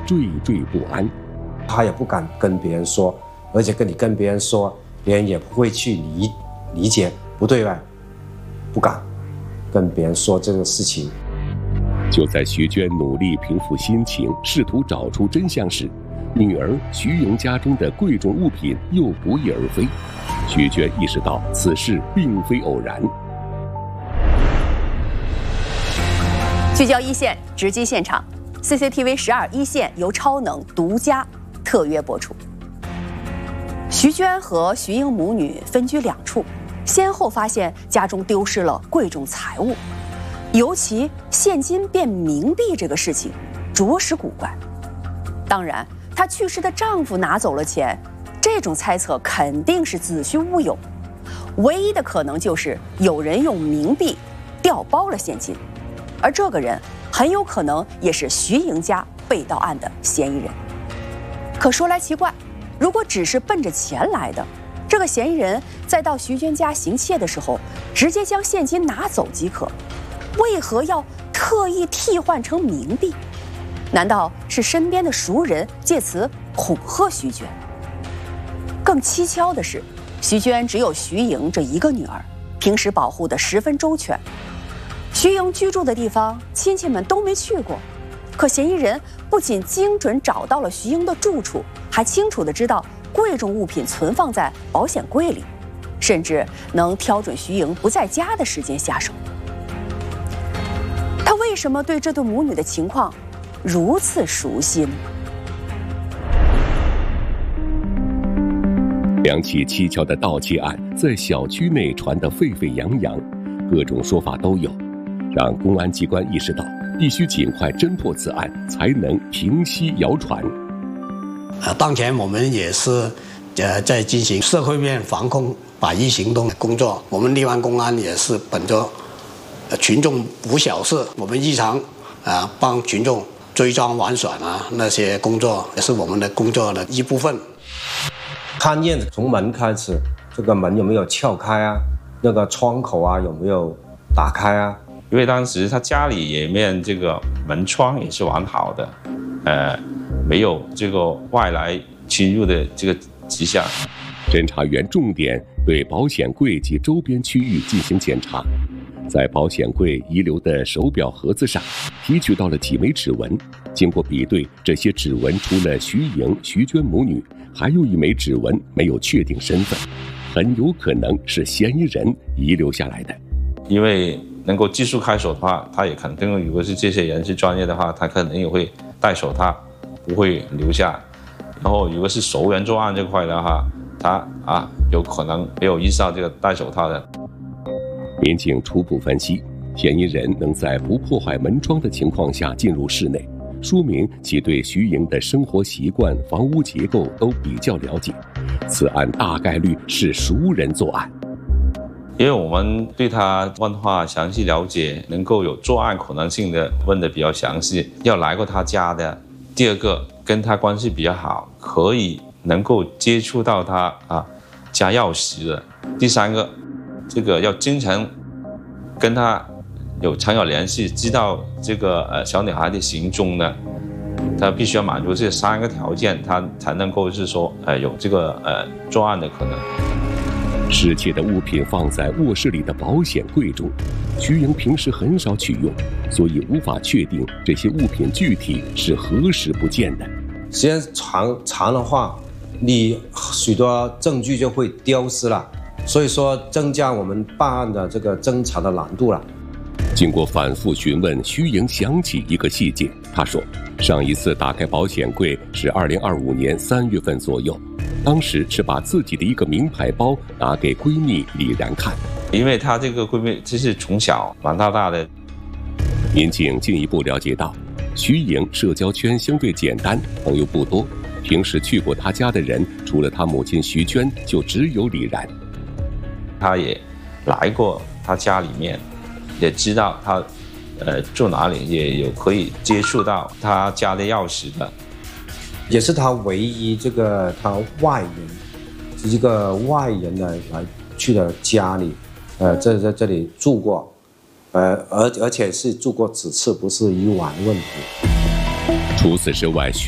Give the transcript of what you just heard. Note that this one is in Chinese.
惴惴不安。 他也不敢跟别人说，而且跟别人说，别人也不会去理解，不对吧？不敢跟别人说这个事情。 就在徐娟努力平复心情，试图找出真相时，女儿徐莹家中的贵重物品又不翼而飞。徐娟意识到此事并非偶然。 聚焦一线，直击现场。CCTV 12一线由超能独家特约播出。徐娟和徐莹母女分居两处，先后发现家中丢失了贵重财物，尤其现金变冥币这个事情着实古怪。当然，她去世的丈夫拿走了钱，这种猜测肯定是子虚乌有。唯一的可能就是有人用冥币调包了现金，而这个人很有可能也是徐莹家被盗案的嫌疑人。可说来奇怪，如果只是奔着钱来的，这个嫌疑人在到徐娟家行窃的时候，直接将现金拿走即可，为何要特意替换成冥币？难道是身边的熟人借此恐吓徐娟？更蹊跷的是，徐娟只有徐莹这一个女儿，平时保护得十分周全。徐莹居住的地方，亲戚们都没去过，可嫌疑人不仅精准找到了徐莹的住处，还清楚地知道贵重物品存放在保险柜里，甚至能挑准徐莹不在家的时间下手。他为什么对这对母女的情况如此熟悉呢？ 两起蹊跷的盗窃案在小区内传得沸沸扬扬，各种说法都有，让公安机关意识到必须尽快侦破此案，才能平息谣传。 当前我们也是在进行社会面防控百亿行动工作，我们荔湾公安也是本着群众无小事，我们日常帮群众追赃玩耍那些工作也是我们的工作的一部分。 勘验从门开始，这个门有没有撬开啊？那个窗口啊有没有打开啊？ 因为当时他家里面这个门窗也是完好的，没有这个外来侵入的这个迹象。 侦查员重点对保险柜及周边区域进行检查，在保险柜遗留的手表盒子上提取到了几枚指纹。经过比对，这些指纹除了徐莹、徐娟母女，还有一枚指纹没有确定身份，很有可能是嫌疑人遗留下来的。 因为能够技术开锁的话，他也肯定，如果是这些人是专业的话，他可能也会戴手套，不会留下。然后如果是熟人作案这块的话，他有可能没有意识到这个戴手套的。 民警初步分析，嫌疑人能在不破坏门窗的情况下进入室内，说明其对徐莹的生活习惯、房屋结构都比较了解。此案大概率是熟人作案。 因为我们对他问话详细了解，能够有作案可能性的问得比较详细，要来过他家的。第二个，跟他关系比较好，可以能够接触到他家钥匙的。第三个，这个要经常跟他常有联系，知道这个小女孩的行踪的。他必须要满足这3个条件，他才能够是说有这个作案的可能。 失窃的物品放在卧室里的保险柜中，徐莹平时很少取用，所以无法确定这些物品具体是何时不见的。 时间长的话，你许多证据就会丢失了，所以说增加我们办案的这个侦查的难度了。 经过反复询问，徐莹想起一个细节，她说上一次打开保险柜是2025年3月份左右，当时是把自己的一个名牌包拿给闺蜜李然看， 因为她这个闺蜜就是从小玩到大的。 民警进一步了解到，徐莹社交圈相对简单，朋友不多，平时去过她家的人除了她母亲徐娟，就只有李然。 她也来过她家里面，也知道她住哪里，也有可以接触到她家的钥匙的。 也是他唯一这个他外人，一个外人来去的家里，在这里住过，而且是住过几次，不是一晚问题。 除此之外，徐